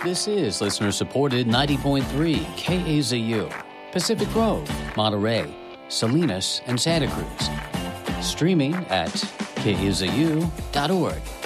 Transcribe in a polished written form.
This is listener-supported 90.3 KAZU, Pacific Grove, Monterey, Salinas, and Santa Cruz. Streaming at kazu.org.